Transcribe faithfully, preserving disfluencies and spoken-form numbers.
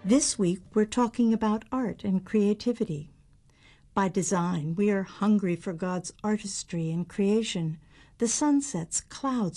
This week, we're talking about art and creativity. By design, we are hungry for God's artistry and creation, the sunsets, clouds,